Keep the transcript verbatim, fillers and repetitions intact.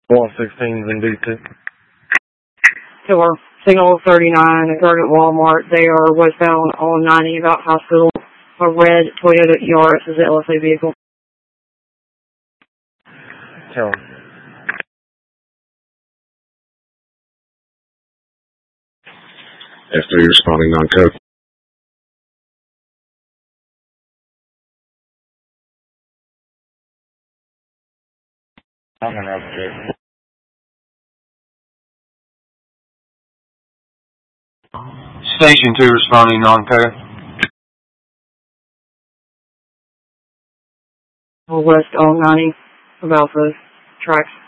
one sixteen is in D two. Killer, signal thirty-nine at Target Walmart. They are westbound on ninety about hospital. A red Toyota Yaris is the L S A vehicle. Killer. F three responding non-code. I'm going to update. Station two responding non-code. West on ninety about the tracks.